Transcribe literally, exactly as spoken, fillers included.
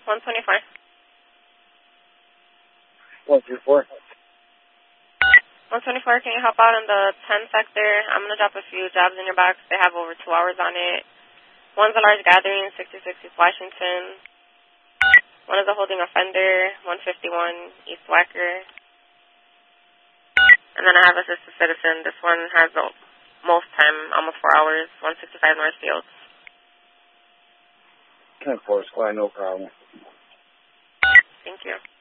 one twenty-four. one two four. one twenty-four, can you help out in the ten sector? I'm going to drop a few jobs in your box. They have over two hours on it. One's a large gathering, sixty-six East Washington. One is a holding offender, one fifty-one East Wacker. And then I have assisted citizen. This one has the most time, almost four hours, one sixty-five Northfield. ten four, Squad, no problem. Thank you.